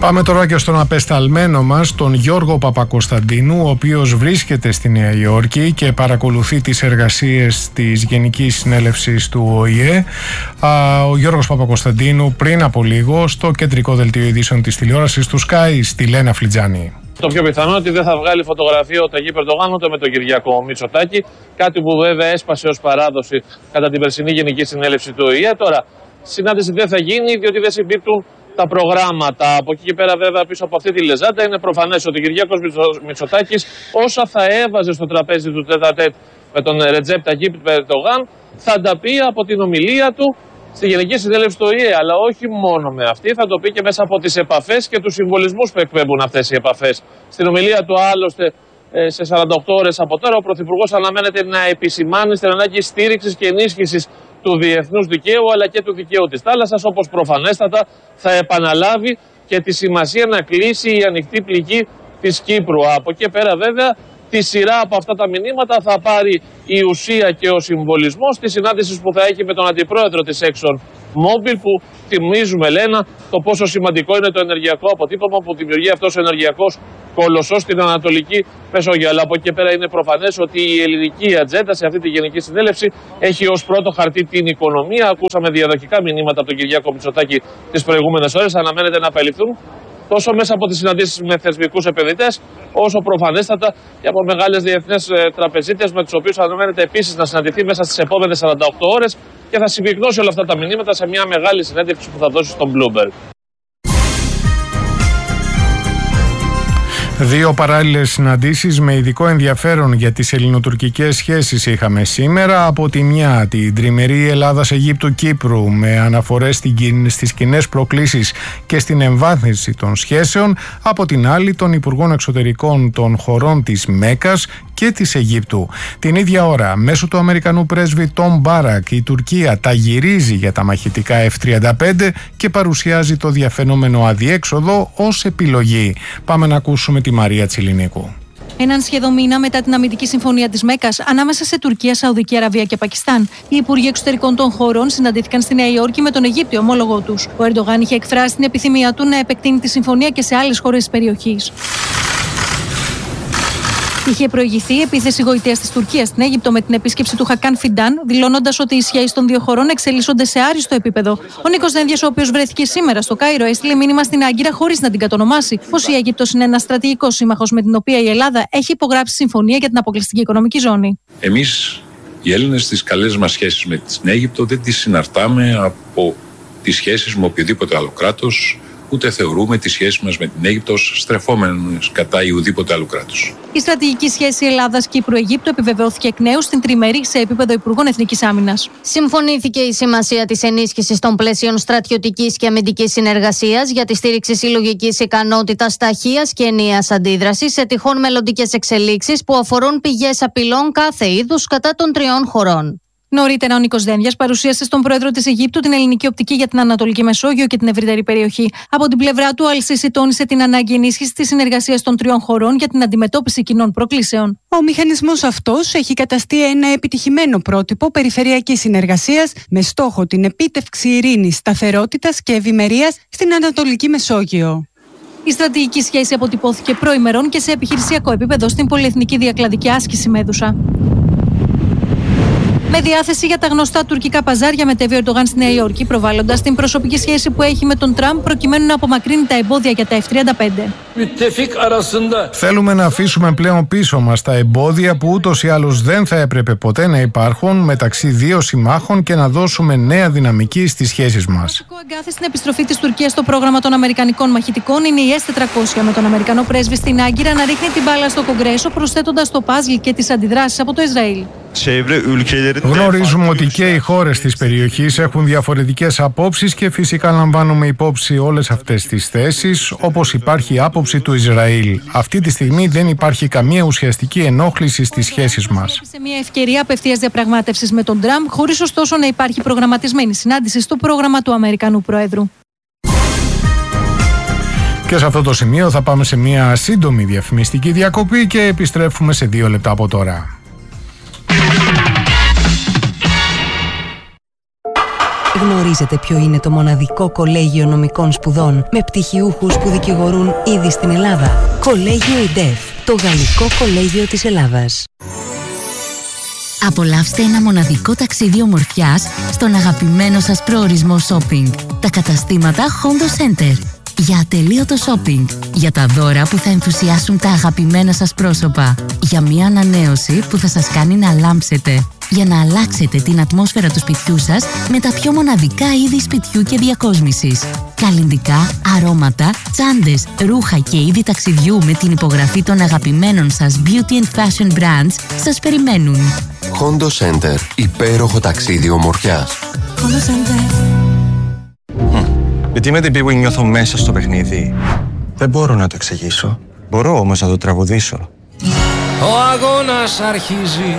Πάμε τώρα και στον απεσταλμένο μας, τον Γιώργο Παπακοσταντίνου, ο οποίος βρίσκεται στη Νέα Υόρκη και παρακολουθεί τις εργασίες της Γενικής Συνέλευσης του ΟΗΕ. Ο Γιώργος Παπακοσταντίνου πριν από λίγο στο κεντρικό δελτίο ειδήσεων της τηλεόρασης του Sky, στη Λένα Φλιτζάνη. Το πιο πιθανό είναι ότι δεν θα βγάλει φωτογραφία ο Ταγί Ερντογάν ούτε με τον Κυριάκο Μητσοτάκη. Κάτι που βέβαια έσπασε ως παράδοση κατά την περσινή Γενική Συνέλευση του ΟΗΕ. Τώρα, συνάντηση δεν θα γίνει διότι δεν συμπίπτουν τα προγράμματα. Από εκεί και πέρα, βέβαια, πίσω από αυτή τη λεζάντα είναι προφανές ότι ο Κυριάκος Μητσοτάκης, όσα θα έβαζε στο τραπέζι του τέτα-τέτ με τον Ρετζέπ Ταγί Ερντογάν, θα τα πει από την ομιλία του στη Γενική Συνέλευση του ΟΗΕ. Αλλά όχι μόνο με αυτή, θα το πει και μέσα από τις επαφές και τους συμβολισμούς που εκπέμπουν αυτές οι επαφές. Στην ομιλία του, άλλωστε, σε 48 ώρες από τώρα, ο Πρωθυπουργός αναμένεται να επισημάνει στην ανάγκη στήριξης και ενίσχυσης του διεθνούς δικαίου αλλά και του δικαίου της θάλασσας, όπως προφανέστατα θα επαναλάβει και τη σημασία να κλείσει η ανοιχτή πληγή της Κύπρου. Από εκεί πέρα, βέβαια, τη σειρά από αυτά τα μηνύματα θα πάρει η ουσία και ο συμβολισμός της συνάντησης που θα έχει με τον αντιπρόεδρο της ExxonMobil, που θυμίζουμε, Λένα, το πόσο σημαντικό είναι το ενεργειακό αποτύπωμα που δημιουργεί αυτός ο ενεργειακός κολοσσός στην Ανατολική Μεσόγειο. Αλλά από εκεί πέρα είναι προφανές ότι η ελληνική ατζέντα σε αυτή τη Γενική Συνέλευση έχει ως πρώτο χαρτί την οικονομία. Ακούσαμε διαδοχικά μηνύματα από τον Κυριάκο Μητσοτάκη τις προηγούμενες ώρες. Αναμένεται να απελειφθούν τόσο μέσα από τις συναντήσεις με θεσμικούς επενδυτές, όσο προφανέστατα και από μεγάλες διεθνές τραπεζίτες, με τους οποίους αναμένεται επίσης να συναντηθεί μέσα στις επόμενες 48 ώρες και θα συμπυκνώσει όλα αυτά τα μηνύματα σε μια μεγάλη συνέντευξη που θα δώσει στον Bloomberg. Δύο παράλληλες συναντήσεις με ειδικό ενδιαφέρον για τις ελληνοτουρκικές σχέσεις είχαμε σήμερα. Από τη μια την τριμερή Ελλάδας-Αιγύπτου-Κύπρου με αναφορές στις κοινές προκλήσεις και στην εμβάθυνση των σχέσεων. Από την άλλη των Υπουργών Εξωτερικών των χωρών της Μέκκας και της Αιγύπτου. Την ίδια ώρα, μέσω του Αμερικανού πρέσβη Τόμ Μπάρακ, η Τουρκία τα γυρίζει για τα μαχητικά F-35 και παρουσιάζει το διαφαινόμενο αδιέξοδο ως επιλογή. Πάμε να ακούσουμε τη Μαρία Τσιλινίκου. Έναν σχεδόν μήνα μετά την αμυντική συμφωνία της Μέκκας ανάμεσα σε Τουρκία, Σαουδική Αραβία και Πακιστάν, οι Υπουργοί Εξωτερικών των χωρών συναντήθηκαν στη Νέα Υόρκη με τον Αιγύπτιο ομόλογό τους. Ο Ερντογάν είχε εκφράσει την επιθυμία του να επεκτείνει τη συμφωνία και σε άλλες χώρες της περιοχής. Είχε προηγηθεί η επίθεση γοητείας της Τουρκίας στην Αίγυπτο με την επίσκεψη του Χακάν Φιντάν, δηλώνοντας ότι οι σχέσεις των δύο χωρών εξελίσσονται σε άριστο επίπεδο. Ο Νίκος Δένδιας, ο οποίος βρέθηκε σήμερα στο Κάιρο, έστειλε μήνυμα στην Άγκυρα χωρίς να την κατονομάσει, πως η Αίγυπτος είναι ένας στρατηγικός σύμμαχος με την οποία η Ελλάδα έχει υπογράψει συμφωνία για την αποκλειστική οικονομική ζώνη. Εμείς, οι Έλληνες, στις καλές μας σχέσεις με την Αίγυπτο δεν τις συναρτάμε από τις σχέσεις με οποιοδήποτε άλλο κράτος. Ούτε θεωρούμε τις σχέσεις μας με την Αίγυπτο ως στρεφόμενες κατά ουδήποτε άλλου κράτους. Η στρατηγική σχέση Ελλάδας-Κύπρου-Αιγύπτου επιβεβαιώθηκε εκ νέου στην τριμερή σε επίπεδο Υπουργών Εθνικής Άμυνας. Συμφωνήθηκε η σημασία της ενίσχυσης των πλαισίων στρατιωτικής και αμυντικής συνεργασίας για τη στήριξη συλλογικής ικανότητας ταχείας και ενιαίας αντίδρασης σε τυχόν μελλοντικές εξελίξεις που αφορούν πηγές απειλών κάθε είδους κατά των τριών χωρών. Νωρίτερα, ο Νίκος Δένδιας παρουσίασε στον πρόεδρο της Αιγύπτου την ελληνική οπτική για την Ανατολική Μεσόγειο και την ευρύτερη περιοχή. Από την πλευρά του, ο Αλ-Σίση τόνισε την ανάγκη ενίσχυσης της συνεργασίας των τριών χωρών για την αντιμετώπιση κοινών προκλήσεων. Ο μηχανισμός αυτός έχει καταστεί ένα επιτυχημένο πρότυπο περιφερειακής συνεργασίας με στόχο την επίτευξη ειρήνης, σταθερότητας και ευημερίας στην Ανατολική Μεσόγειο. Η στρατηγική σχέση αποτυπώθηκε προημερών και σε επιχειρησιακό επίπεδο στην πολυεθνική διακλαδική άσκηση Μέδουσα. Με διάθεση για τα γνωστά τουρκικά παζάρια, μετέβη ο Ερντογάν στη Νέα Υόρκη, προβάλλοντας την προσωπική σχέση που έχει με τον Τραμπ προκειμένου να απομακρύνει τα εμπόδια για τα F-35. Θέλουμε να αφήσουμε πλέον πίσω μας τα εμπόδια που ούτως ή άλλως δεν θα έπρεπε ποτέ να υπάρχουν μεταξύ δύο συμμάχων και να δώσουμε νέα δυναμική στις σχέσεις μας. Βασικό αγκάθι στην επιστροφή της Τουρκίας στο πρόγραμμα των Αμερικανικών μαχητικών είναι η S-400, με τον Αμερικανό πρέσβη στην Άγκυρα να ρίχνει την μπάλα στο Κογκρέσο, προσθέτοντας το παζλ και τις αντιδράσεις από το Ισραήλ. Γνωρίζουμε ότι και οι χώρες της περιοχής έχουν διαφορετικές απόψεις και φυσικά λαμβάνουμε υπόψη όλες αυτές τις θέσεις, όπως υπάρχει η άποψη του Ισραήλ. Αυτή τη στιγμή δεν υπάρχει καμία ουσιαστική ενόχληση στις σχέσεις μας. Σε μια ευκαιρία απευθείας διαπραγμάτευσης με τον Τραμπ, χωρίς ωστόσο να υπάρχει προγραμματισμένη συνάντηση στο πρόγραμμα του Αμερικανού Προέδρου. Και σε αυτό το σημείο θα πάμε σε μια σύντομη διαφημιστική διακοπή και επιστρέφουμε σε 2 λεπτά από τώρα. Γνωρίζετε ποιο είναι το μοναδικό κολέγιο νομικών σπουδών με πτυχιούχους που δικηγορούν ήδη στην Ελλάδα? Κολέγιο ΙΝΤΕΦ, το γαλλικό κολέγιο της Ελλάδας. Απολαύστε ένα μοναδικό ταξίδι ομορφιάς στον αγαπημένο σας προορισμό shopping. Τα καταστήματα Hondo Center. Για ατελείωτο shopping. Για τα δώρα που θα ενθουσιάσουν τα αγαπημένα σας πρόσωπα. Για μια ανανέωση που θα σας κάνει να λάμψετε. Για να αλλάξετε την ατμόσφαιρα του σπιτιού σας με τα πιο μοναδικά είδη σπιτιού και διακόσμησης. Καλλυντικά, αρώματα, τσάντες, ρούχα και είδη ταξιδιού με την υπογραφή των αγαπημένων σας beauty and fashion brands σας περιμένουν. Hondo Center. Υπέροχο ταξίδι ομορφιάς. Hondo Center. Γιατί με την πίγου νιώθω μέσα στο παιχνίδι. Δεν μπορώ να το εξηγήσω. Μπορώ όμως να το τραγουδήσω. Ο αγώνας αρχίζει.